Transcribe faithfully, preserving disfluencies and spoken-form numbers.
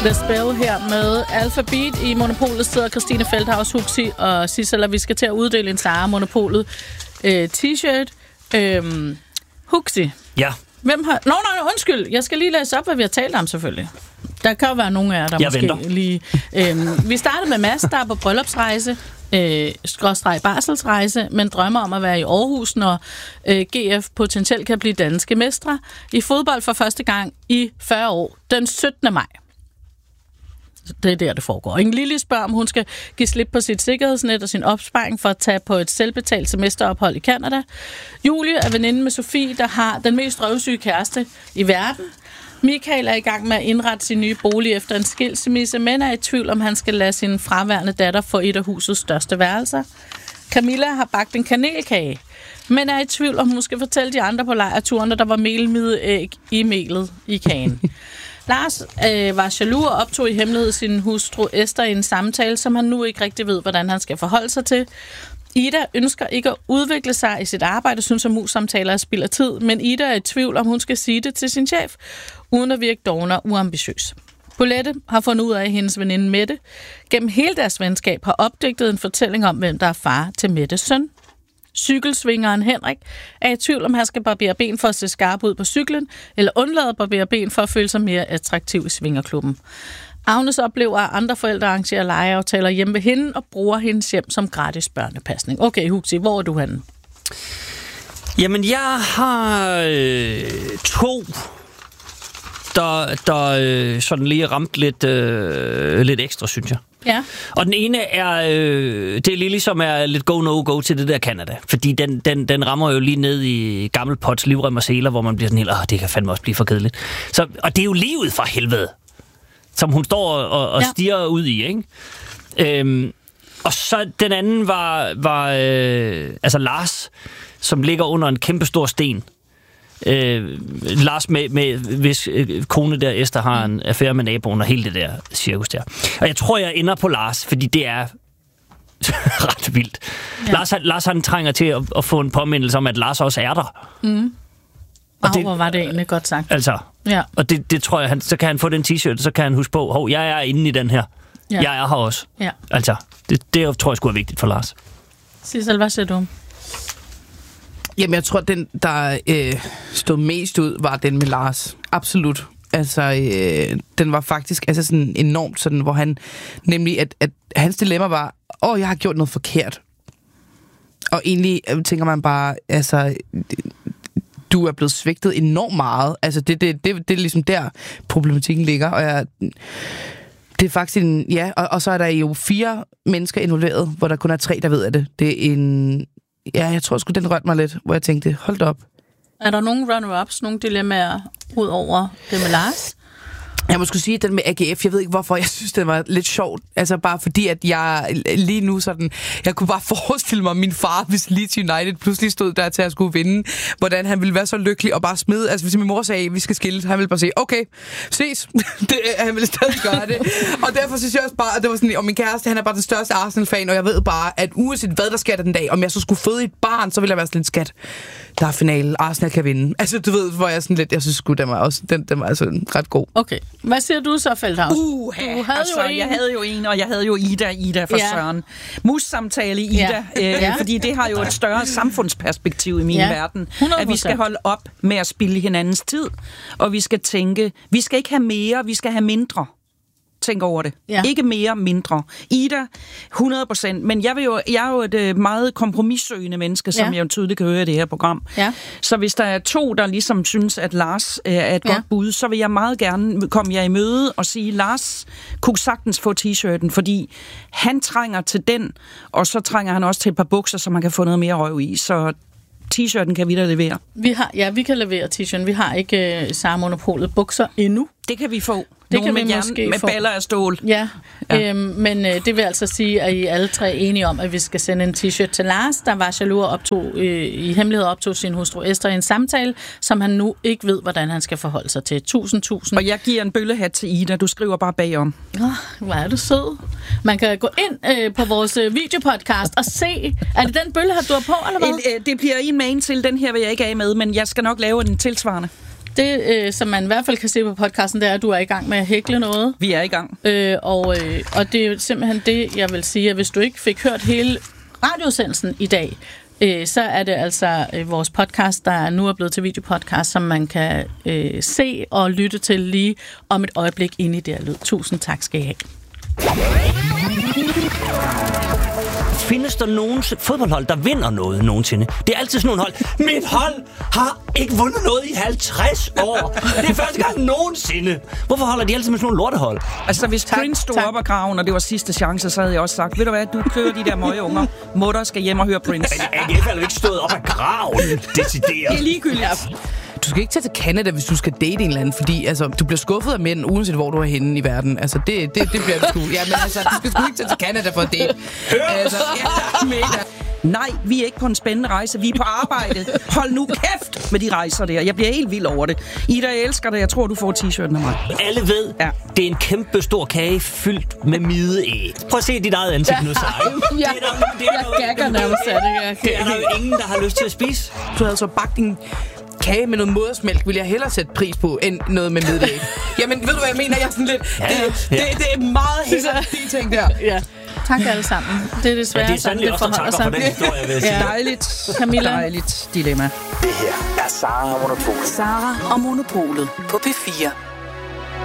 The Spell her med Alphabet. I Monopolet sidder Christine Feldhaus, Huxi og Sissel, og vi skal til at uddele en Sara Monopolet øh, t-shirt. Øhm, Huxi. Ja. Hvem har... Nå, nej, undskyld. Jeg skal lige læse op, hvad vi har talt om, selvfølgelig. Der kan jo være nogle af jer, der jeg måske venter. lige... Øhm, vi startede med Mads, der er på bryllupsrejse, øh, skråstreg barselsrejse, men drømmer om at være i Aarhus, når øh, G F potentielt kan blive danske mestre i fodbold for første gang i fyrre år, den syttende maj. Det er der, det foregår. Ingen Lille spørger, om hun skal give slip på sit sikkerhedsnet og sin opsparing for at tage på et selvbetalt semesterophold i Canada. Julie er veninde med Sofie, der har den mest røvsyge kæreste i verden. Michael er i gang med at indrette sin nye bolig efter en skilsmisse, men er i tvivl, om han skal lade sin fraværende datter få et af husets største værelser. Camilla har bagt en kanelkage, men er i tvivl, om hun skal fortælle de andre på lejrturen, at der var melmideæg i melet i kagen. Lars øh, var jaloux og optog i hemmelighed sin hustru Esther i en samtale, som han nu ikke rigtig ved, hvordan han skal forholde sig til. Ida ønsker ikke at udvikle sig i sit arbejde, synes at mus-samtaler er spild af tid, men Ida er i tvivl, om hun skal sige det til sin chef, uden at virke doven og uambitiøs. Bolette har fundet ud af, at hendes veninde Mette gennem hele deres venskab har opdigtet en fortælling om, hvem der er far til Mettes søn. Cykelsvingeren Henrik er i tvivl, om han skal barbere ben for at se skarp ud på cyklen, eller undlade at barbere ben for at føle sig mere attraktiv i svingerklubben. Agnes oplever, at andre forældre arrangerer legeaftaler hjemme ved hende og bruger hendes hjem som gratis børnepasning. Okay, Huxi, hvor er du henne? Jamen, jeg har øh, to, der, der øh, sådan lige ramt lidt, øh, lidt ekstra, synes jeg. Ja. Og den ene er, øh, det er lige ligesom er lidt go-no-go til det der Canada. Fordi den, den, den rammer jo lige ned i gammel pots, livrem og seler, hvor man bliver sådan helt, åh, det kan fandme også blive for kedeligt. Så, og det er jo livet fra helvede, som hun står og, og ja. stiger ud i, ikke? Øhm, og så den anden var, var øh, altså Lars, som ligger under en kæmpe stor sten. Øh, Lars med, med hvis øh, kone der Esther har en affære med naboen og hele det der cirkus der. Og jeg tror jeg ender på Lars, fordi det er ret vildt. Ja. Lars, Lars han trænger til at, at få en påmindelse om, at Lars også er der. Mm. Og oh, det, hvor var det egentlig godt sagt. Altså, ja. Og det, det tror jeg, han, så kan han få den t-shirt, så kan han huske på, hov, jeg er inde i den her. Ja. Jeg er her også. Ja. Altså, det, det tror jeg sgu er vigtigt for Lars. Sissel, hvad siger du? Jamen, jeg tror, den, der øh, stod mest ud, var den med Lars. Absolut. Altså, øh, den var faktisk altså sådan enormt sådan, hvor han, nemlig, at, at hans dilemma var, åh, jeg har gjort noget forkert. Og egentlig øh, tænker man bare, altså, du er blevet svigtet enormt meget. Altså, det, det, det, det er ligesom der, problematikken ligger. Og jeg, det er faktisk en, ja, og, og så er der jo fire mennesker involveret, hvor der kun er tre, der ved af det. Det er en... Ja, jeg tror sgu, den rørte mig lidt, hvor jeg tænkte, hold da op. Er der nogle runner-ups, nogle dilemmaer ud over det med Lars? Jeg må skulle sige, at den med A G F, jeg ved ikke hvorfor, jeg synes, det var lidt sjovt. Altså bare fordi, at jeg lige nu sådan, jeg kunne bare forestille mig, at min far, hvis Leeds United pludselig stod der til at skulle vinde, hvordan han ville være så lykkelig og bare smide. Altså hvis min mor sagde, at vi skal skille, han ville bare sige, okay, ses. det, han ville stadig gøre det. Og derfor synes jeg også bare, at det var sådan, og min kæreste, han er bare den største Arsenal-fan, og jeg ved bare, at uanset hvad der sker den dag, om jeg så skulle føde et barn, så ville jeg være sådan lidt skat. Der er finale, Arsenal kan vinde. Altså du ved, hvor jeg sådan lidt, jeg synes sgu, den var også, den, den var altså ret god. Okay. Hvad siger du så, Feldhaus? Uh, du havde altså, jo en. Jeg havde jo en, og jeg havde jo Ida, Ida for ja. Søren. Mus-samtale Ida, ja. øh, ja. fordi det har jo et større samfundsperspektiv i min ja. verden. hundrede procent. At vi skal holde op med at spilde hinandens tid, og vi skal tænke, vi skal ikke have mere, vi skal have mindre. Tænk over det. Ja. Ikke mere, mindre. Ida, hundrede procent. Men jeg, vil jo, jeg er jo et meget kompromissøgende menneske, som ja. jeg jo tydeligt kan høre i det her program. Ja. Så hvis der er to, der ligesom synes, at Lars er et ja. godt bud, så vil jeg meget gerne komme jer i møde og sige, Lars kunne sagtens få t-shirten, fordi han trænger til den, og så trænger han også til et par bukser, så man kan få noget mere røv i. Så t-shirten kan vi da levere. Vi har, ja, vi kan levere t-shirten. Vi har ikke uh, Sara Monopolet bukser endnu. Det kan vi få. Det Nogle kan vi med måske jern, med få. baller af stål. Ja, ja. Øhm, men øh, det vil altså sige, at I alle tre er enige om, at vi skal sende en t-shirt til Lars, der var jaloux og optog, øh, i hemmelighed optog sin hustru Esther i en samtale, som han nu ikke ved, hvordan han skal forholde sig til. Tusind, tusind. Og jeg giver en bøllehat til Ida. Du skriver bare bagom. Oh, hvor er du sød. Man kan gå ind øh, på vores øh, videopodcast og se, er det den bøllehat, du har på, eller hvad? Øh, det bliver en main til. Den her vil jeg ikke af med, men jeg skal nok lave en tilsvarende. Det, øh, som man i hvert fald kan se på podcasten, det er, at du er i gang med at hækle noget. Vi er i gang. Øh, og, øh, og det er jo simpelthen det, jeg vil sige, at hvis du ikke fik hørt hele radiosendelsen i dag, øh, så er det altså øh, vores podcast, der nu er blevet til videopodcast, som man kan øh, se og lytte til lige om et øjeblik inde i det her lyd. Tusind tak skal I have. Findes der nogen fodboldhold, der vinder noget nogensinde? Det er altid sådan nogle hold. Mit hold har ikke vundet noget i halvtreds år. Det er første gang nogensinde. Hvorfor holder de altid med sådan nogle lortehold? Altså, hvis tak, Prince stod tak. op af graven, og det var sidste chance, så havde jeg også sagt, ved du hvad, du kører de der møgeunger. Mutter skal hjem og høre Prince. Men A G F er jo ikke stået op af graven, decideret. Det er ligegyldigt. Ja. Du skal ikke tage til Canada, hvis du skal date en eller anden, fordi altså, du bliver skuffet af mænd, uanset hvor du er henne i verden. Altså, det, det, det bliver du sgu. Ja, men altså, du skal sgu ikke tage til Canada for at date. Altså, ja, mega. Nej, vi er ikke på en spændende rejse. Vi er på arbejde. Hold nu kæft med de rejser der. Jeg bliver helt vild over det. Ida, jeg elsker det. Jeg tror, du får t-shirten af mig. Alle ved, ja. Det er en kæmpe stor kage fyldt med mideæg. Prøv at se dit eget ansigt nu, Sara. Ja, det er der, det er der, jeg gagger nærmest af det. Det er der jo ingen, der har lyst til at spise. Du havde så bagt din kage med noget modersmælk, vil jeg hellere sætte pris på, end noget med middel. Jamen, ved du, hvad jeg mener? Jeg er sådan lidt... Ja, det, ja. det, det er meget helt de ting der. Ja. Tak alle sammen. Det er desværre ja, det er sandelig også, der takker for den historie, vil jeg sige. Ja. Dejligt. Camilla. Dejligt dilemma. Det her er Sara og Monopolet. Sara og Monopolet på P fire.